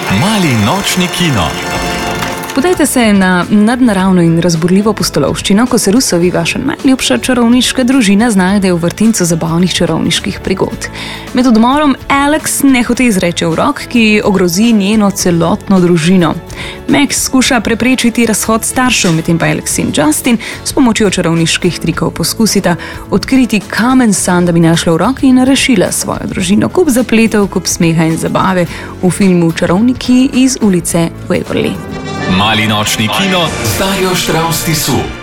Mali nočni kino. Podajte se na nadnaravno in razburljivo pustolovščino, ko se Rusovi, vaša najljubša čarovniška družina, znajde v vrtincu zabavnih čarovniških prigod. Med odmorom Alex nehote izreče urok, ki ogrozi njeno celotno družino. Max skuša preprečiti razhod staršev, medtem pa Alex in Justin s pomočjo čarovniških trikov poskusita odkriti kamen san, da bi našla urok in rešila svojo družino. Kup zapletov, kup smeha in zabave v filmu Čarovniki iz ulice Waverly. Mali nočni kino s Darjo Štravs Tisu.